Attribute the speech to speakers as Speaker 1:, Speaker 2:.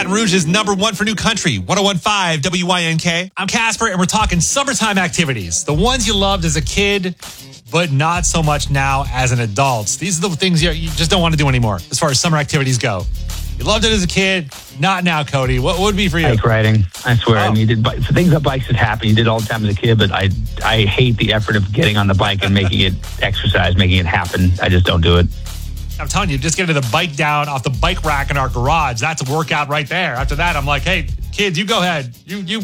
Speaker 1: Baton Rouge's #1 for new country, 101.5 WYNK. I'm Casper, and we're talking summertime activities. The ones you loved as a kid, but not so much now as an adult. These are the things you just don't want to do anymore as far as summer activities go. You loved it as a kid, not now, Cody. What would be for you?
Speaker 2: Bike riding. I swear. I mean, things on bikes that happen. You did all the time as a kid, but I hate the effort of getting on the bike and making it exercise, making it happen. I just don't do it.
Speaker 1: I'm telling you, just getting the bike down off the bike rack in our garage. That's a workout right there. After that, I'm like, hey, kids, you go ahead. You